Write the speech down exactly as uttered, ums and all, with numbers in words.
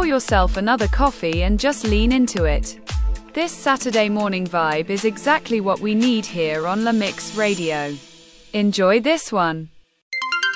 pour yourself another coffee and just lean into it. This Saturday morning vibe is exactly what we need here on La Mix Radio. Enjoy this one.